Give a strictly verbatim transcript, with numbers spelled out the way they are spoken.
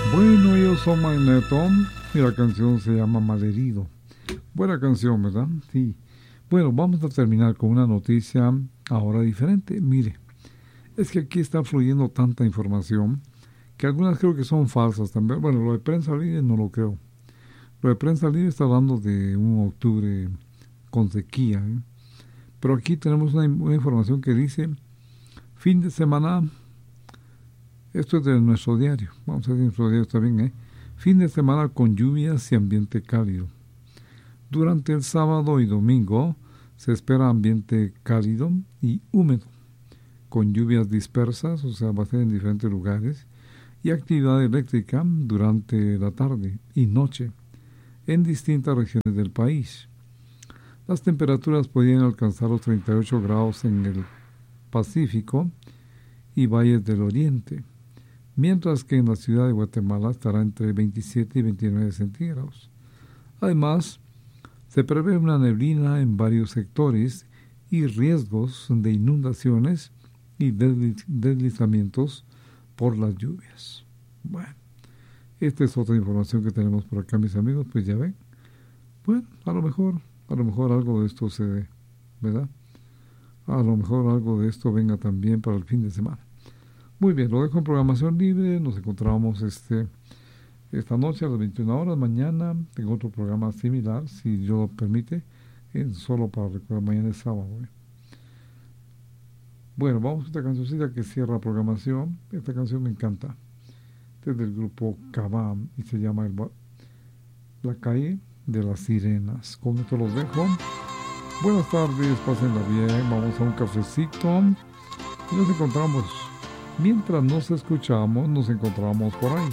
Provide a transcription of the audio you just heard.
Bueno, ellos son Magneto y la canción se llama Malherido. Buena canción, ¿verdad? Sí. Bueno, vamos a terminar con una noticia ahora diferente. Mire, es que aquí está fluyendo tanta información que algunas creo que son falsas también. Bueno, lo de prensa libre no lo creo. Lo de prensa libre está hablando de un octubre con sequía, ¿eh? Pero aquí tenemos una, una información que dice, fin de semana, esto es de nuestro diario, vamos a ver si nuestro diario está bien, ¿eh? Fin de semana con lluvias y ambiente cálido. Durante el sábado y domingo se espera ambiente cálido y húmedo, con lluvias dispersas, o sea, va a ser en diferentes lugares, y actividad eléctrica durante la tarde y noche en distintas regiones del país. Las temperaturas podrían alcanzar los treinta y ocho grados en el Pacífico y valles del Oriente, mientras que en la ciudad de Guatemala estará entre veintisiete y veintinueve centígrados. Además, se prevé una neblina en varios sectores y riesgos de inundaciones y desliz- deslizamientos por las lluvias. Bueno, esta es otra información que tenemos por acá, mis amigos, pues ya ven. Bueno, a lo mejor, a lo mejor algo de esto se dé, ¿verdad? A lo mejor algo de esto venga también para el fin de semana. Muy bien, lo dejo en programación libre. Nos encontramos este, esta noche a las veintiuna horas. Mañana tengo otro programa similar, si Dios lo permite, en solo para recordar, mañana es sábado, ¿eh? Bueno, vamos a esta cancioncita que cierra la programación. Esta canción me encanta. Este es del grupo Cabam y se llama el, La calle de las sirenas. Con esto los dejo. Buenas tardes, pásenla bien. Vamos a un cafecito y nos encontramos. Mientras nos escuchamos, nos encontramos por ahí.